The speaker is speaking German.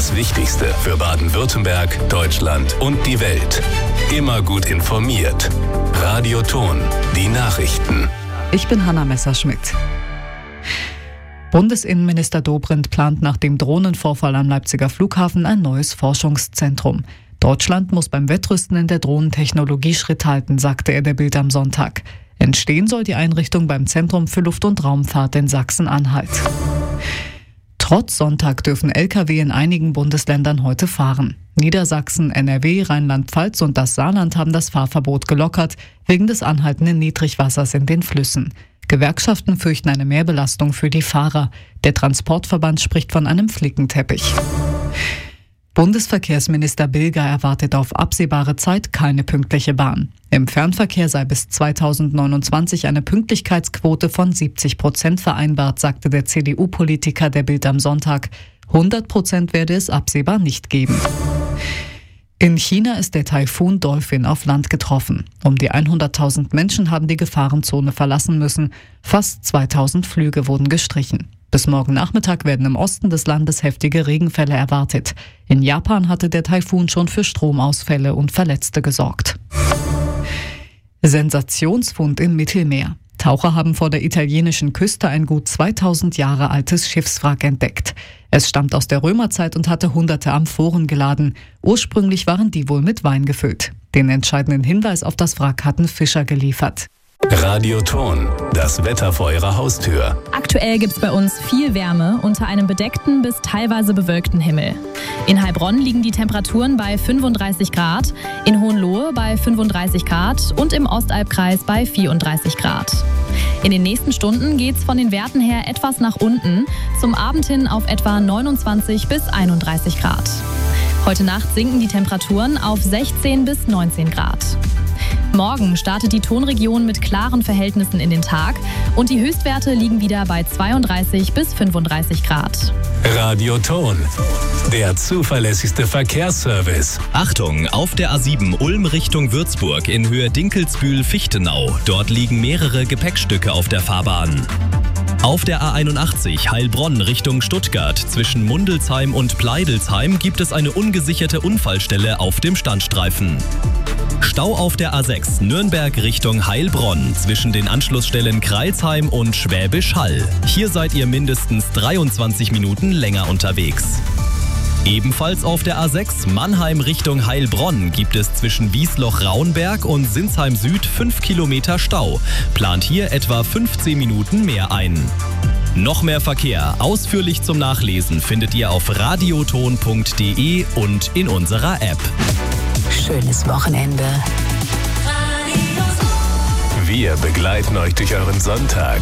Das Wichtigste für Baden-Württemberg, Deutschland und die Welt. Immer gut informiert. Radio Thon, die Nachrichten. Ich bin Hanna Messerschmidt. Bundesinnenminister Dobrindt plant nach dem Drohnenvorfall am Leipziger Flughafen ein neues Forschungszentrum. Deutschland muss beim Wettrüsten in der Drohnentechnologie Schritt halten, sagte er der Bild am Sonntag. Entstehen soll die Einrichtung beim Zentrum für Luft- und Raumfahrt in Sachsen-Anhalt. Trotz Sonntag dürfen Lkw in einigen Bundesländern heute fahren. Niedersachsen, NRW, Rheinland-Pfalz und das Saarland haben das Fahrverbot gelockert, wegen des anhaltenden Niedrigwassers in den Flüssen. Gewerkschaften fürchten eine Mehrbelastung für die Fahrer. Der Transportverband spricht von einem Flickenteppich. Bundesverkehrsminister Bilger erwartet auf absehbare Zeit keine pünktliche Bahn. Im Fernverkehr sei bis 2029 eine Pünktlichkeitsquote von 70% vereinbart, sagte der CDU-Politiker der Bild am Sonntag. 100% werde es absehbar nicht geben. In China ist der Taifun Dolphin auf Land getroffen. Um die 100.000 Menschen haben die Gefahrenzone verlassen müssen. Fast 2.000 Flüge wurden gestrichen. Bis morgen Nachmittag werden im Osten des Landes heftige Regenfälle erwartet. In Japan hatte der Taifun schon für Stromausfälle und Verletzte gesorgt. Sensationsfund im Mittelmeer. Taucher haben vor der italienischen Küste ein gut 2000 Jahre altes Schiffswrack entdeckt. Es stammt aus der Römerzeit und hatte hunderte Amphoren geladen. Ursprünglich waren die wohl mit Wein gefüllt. Den entscheidenden Hinweis auf das Wrack hatten Fischer geliefert. Radio Thon, das Wetter vor Ihrer Haustür. Aktuell gibt's bei uns viel Wärme unter einem bedeckten bis teilweise bewölkten Himmel. In Heilbronn liegen die Temperaturen bei 35 Grad, in Hohenlohe bei 35 Grad und im Ostalbkreis bei 34 Grad. In den nächsten Stunden geht's von den Werten her etwas nach unten, zum Abend hin auf etwa 29 bis 31 Grad. Heute Nacht sinken die Temperaturen auf 16 bis 19 Grad. Morgen startet die Thonregion mit klaren Verhältnissen in den Tag und die Höchstwerte liegen wieder bei 32 bis 35 Grad. Radio Thon, der zuverlässigste Verkehrsservice. Achtung, auf der A7 Ulm Richtung Würzburg in Höhe Dinkelsbühl-Fichtenau. Dort liegen mehrere Gepäckstücke auf der Fahrbahn. Auf der A81 Heilbronn Richtung Stuttgart zwischen Mundelsheim und Pleidelsheim gibt es eine ungesicherte Unfallstelle auf dem Standstreifen. Stau auf der A6 Nürnberg Richtung Heilbronn zwischen den Anschlussstellen Kreilsheim und Schwäbisch Hall. Hier seid ihr mindestens 23 Minuten länger unterwegs. Ebenfalls auf der A6 Mannheim Richtung Heilbronn gibt es zwischen Wiesloch-Raunberg und Sinsheim Süd 5 Kilometer Stau. Plant hier etwa 15 Minuten mehr ein. Noch mehr Verkehr, ausführlich zum Nachlesen, findet ihr auf radiothon.de und in unserer App. Schönes Wochenende. Wir begleiten euch durch euren Sonntag.